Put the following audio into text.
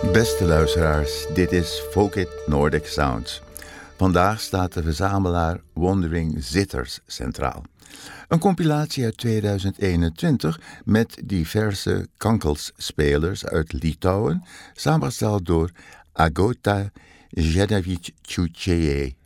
Beste luisteraars, dit is Folk-It Nordic Sounds. Vandaag staat de verzamelaar Wandering Zitters centraal. Een compilatie uit 2021 met diverse kankelspelers uit Litouwen, samengesteld door Agota Jedavič-Čučėja.